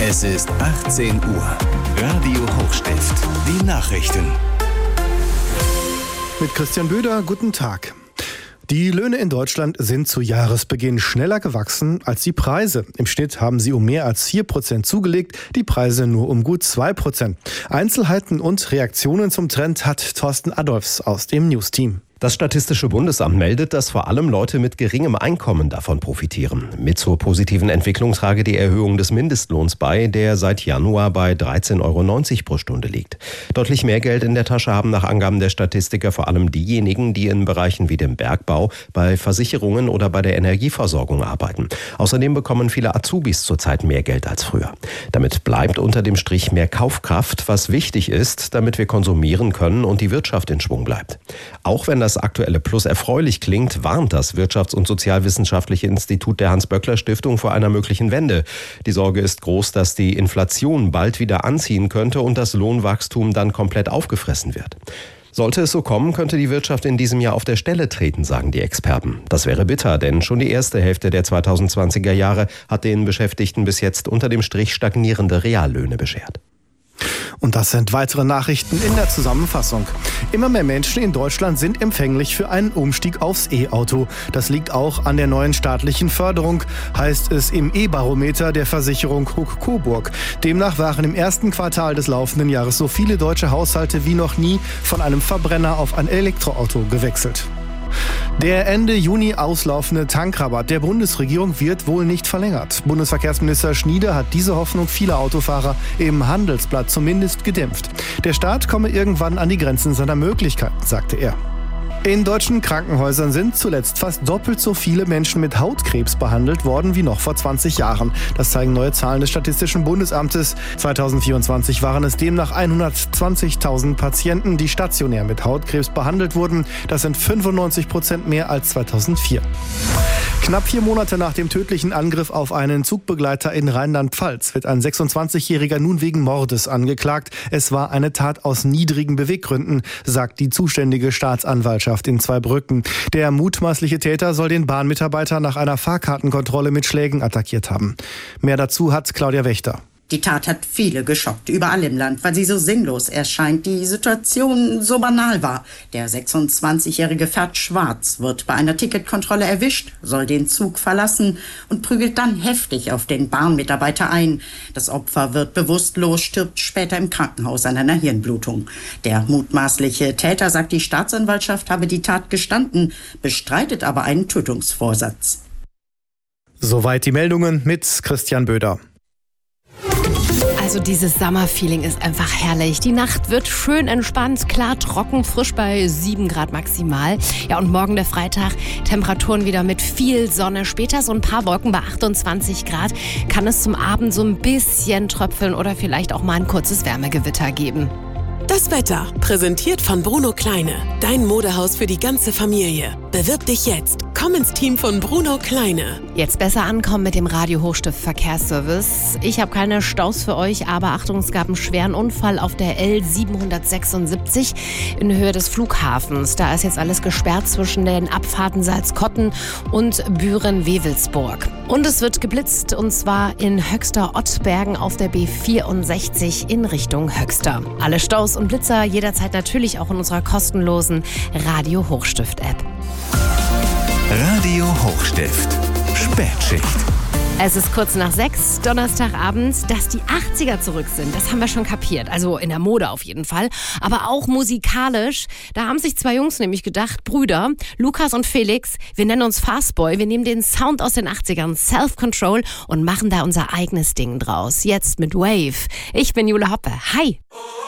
Es ist 18 Uhr. Radio Hochstift. Die Nachrichten. Mit Christian Böder, guten Tag. Die Löhne in Deutschland sind zu Jahresbeginn schneller gewachsen als die Preise. Im Schnitt haben sie um mehr als 4% zugelegt, die Preise nur um gut 2%. Einzelheiten und Reaktionen zum Trend hat Thorsten Adolfs aus dem News-Team. Das Statistische Bundesamt meldet, dass vor allem Leute mit geringem Einkommen davon profitieren. Mit zur positiven Entwicklung trage die Erhöhung des Mindestlohns bei, der seit Januar bei 13,90 Euro pro Stunde liegt. Deutlich mehr Geld in der Tasche haben nach Angaben der Statistiker vor allem diejenigen, die in Bereichen wie dem Bergbau, bei Versicherungen oder bei der Energieversorgung arbeiten. Außerdem bekommen viele Azubis zurzeit mehr Geld als früher. Damit bleibt unter dem Strich mehr Kaufkraft, was wichtig ist, damit wir konsumieren können und die Wirtschaft in Schwung bleibt. Auch wenn das aktuelle Plus erfreulich klingt, warnt das Wirtschafts- und Sozialwissenschaftliche Institut der Hans-Böckler-Stiftung vor einer möglichen Wende. Die Sorge ist groß, dass die Inflation bald wieder anziehen könnte und das Lohnwachstum dann komplett aufgefressen wird. Sollte es so kommen, könnte die Wirtschaft in diesem Jahr auf der Stelle treten, sagen die Experten. Das wäre bitter, denn schon die erste Hälfte der 2020er Jahre hat den Beschäftigten bis jetzt unter dem Strich stagnierende Reallöhne beschert. Und das sind weitere Nachrichten in der Zusammenfassung. Immer mehr Menschen in Deutschland sind empfänglich für einen Umstieg aufs E-Auto. Das liegt auch an der neuen staatlichen Förderung, heißt es im E-Barometer der Versicherung Hook-Coburg. Demnach waren im ersten Quartal des laufenden Jahres so viele deutsche Haushalte wie noch nie von einem Verbrenner auf ein Elektroauto gewechselt. Der Ende Juni auslaufende Tankrabatt der Bundesregierung wird wohl nicht verlängert. Bundesverkehrsminister Schnieder hat diese Hoffnung vieler Autofahrer im Handelsblatt zumindest gedämpft. Der Staat komme irgendwann an die Grenzen seiner Möglichkeiten, sagte er. In deutschen Krankenhäusern sind zuletzt fast doppelt so viele Menschen mit Hautkrebs behandelt worden wie noch vor 20 Jahren. Das zeigen neue Zahlen des Statistischen Bundesamtes. 2024 waren es demnach 120.000 Patienten, die stationär mit Hautkrebs behandelt wurden. Das sind 95% mehr als 2004. Knapp 4 Monate nach dem tödlichen Angriff auf einen Zugbegleiter in Rheinland-Pfalz wird ein 26-Jähriger nun wegen Mordes angeklagt. Es war eine Tat aus niedrigen Beweggründen, sagt die zuständige Staatsanwaltschaft in Zweibrücken. Der mutmaßliche Täter soll den Bahnmitarbeiter nach einer Fahrkartenkontrolle mit Schlägen attackiert haben. Mehr dazu hat Claudia Wächter. Die Tat hat viele geschockt, überall im Land, weil sie so sinnlos erscheint, die Situation so banal war. Der 26-Jährige fährt schwarz, wird bei einer Ticketkontrolle erwischt, soll den Zug verlassen und prügelt dann heftig auf den Bahnmitarbeiter ein. Das Opfer wird bewusstlos, stirbt später im Krankenhaus an einer Hirnblutung. Der mutmaßliche Täter, sagt die Staatsanwaltschaft, habe die Tat gestanden, bestreitet aber einen Tötungsvorsatz. Soweit die Meldungen mit Christian Böder. Also dieses Sommerfeeling ist einfach herrlich. Die Nacht wird schön entspannt, klar, trocken, frisch bei 7 Grad maximal. Ja, und morgen der Freitag, Temperaturen wieder mit viel Sonne. Später so ein paar Wolken bei 28 Grad. Kann es zum Abend so ein bisschen tröpfeln oder vielleicht auch mal ein kurzes Wärmegewitter geben. Das Wetter, präsentiert von Bruno Kleine. Dein Modehaus für die ganze Familie. Bewirb dich jetzt. Komm ins Team von Bruno Kleine. Jetzt besser ankommen mit dem Radio Hochstift Verkehrsservice. Ich habe keine Staus für euch, aber Achtung, es gab einen schweren Unfall auf der L776 in Höhe des Flughafens. Da ist jetzt alles gesperrt zwischen den Abfahrten Salzkotten und Büren-Wewelsburg. Und es wird geblitzt, und zwar in Höxter-Ottbergen auf der B64 in Richtung Höxter. Alle Staus und Blitzer jederzeit natürlich auch in unserer kostenlosen Radio Hochstift-App. Radio Hochstift. Spätschicht. Es ist kurz nach 6, Donnerstagabend, dass die 80er zurück sind. Das haben wir schon kapiert. Also in der Mode auf jeden Fall. Aber auch musikalisch. Da haben sich 2 Jungs nämlich gedacht, Brüder, Lukas und Felix, wir nennen uns Fastboy. Wir nehmen den Sound aus den 80ern, Self-Control, und machen da unser eigenes Ding draus. Jetzt mit Wave. Ich bin Jule Hoppe. Hi.